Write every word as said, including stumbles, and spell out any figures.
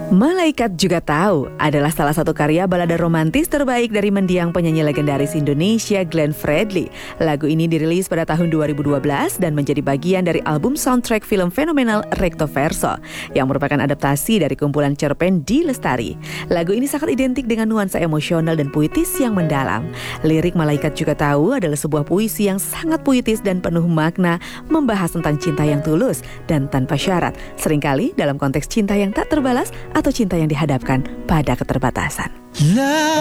Malaikat Juga Tahu adalah salah satu karya balada romantis terbaik dari mendiang penyanyi legendaris Indonesia Glenn Fredly. Lagu ini dirilis pada tahun dua ribu dua belas dan menjadi bagian dari album soundtrack film fenomenal Recto Verso yang merupakan adaptasi dari kumpulan cerpen Di Lestari. Lagu ini sangat identik dengan nuansa emosional dan puitis yang mendalam. Lirik Malaikat Juga Tahu adalah sebuah puisi yang sangat puitis dan penuh makna, membahas tentang cinta yang tulus dan tanpa syarat, seringkali dalam konteks cinta yang tak terbalas atau cinta yang dihadapkan pada keterbatasan.